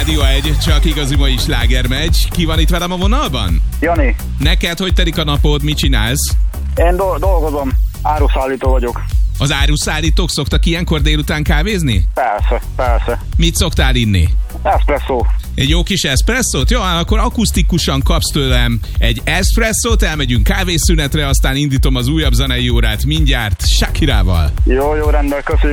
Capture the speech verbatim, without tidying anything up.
Rádió egy, csak igazi mai sláger megy. Ki van itt velem a vonalban? Jani. Neked hogy telik a napod, mit csinálsz? Én do- dolgozom, áruszállító vagyok. Az áruszállítók szoktak ilyenkor délután kávézni? Persze, persze. Mit szoktál inni? Espresso. Egy jó kis eszpresszót? Jó, akkor akusztikusan kapsz tőlem egy eszpresszót, elmegyünk kávészünetre, aztán indítom az újabb zenei órát mindjárt Shakirával. Jó, jó, rendben, köszönjük.